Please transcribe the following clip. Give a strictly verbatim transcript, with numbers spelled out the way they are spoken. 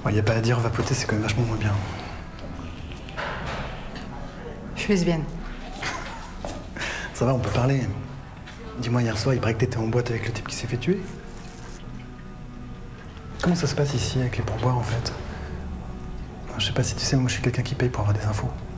Il n'y a pas à dire, vapoter, c'est quand même vachement moins bien. Je suis lesbienne. Ça va, on peut parler. Dis-moi, hier soir, il paraît que t'étais en boîte avec le type qui s'est fait tuer. Comment ça se passe ici avec les pourboires, en fait? Je sais pas si tu sais, moi je suis quelqu'un qui paye pour avoir des infos.